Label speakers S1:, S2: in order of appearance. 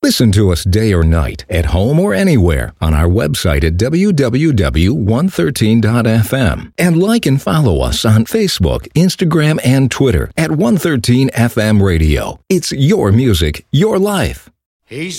S1: Listen to us day or night, at home or anywhere, on our website at www.113.fm. And like and follow us on Facebook, Instagram, and Twitter at 113FM Radio. It's your music, your life.
S2: He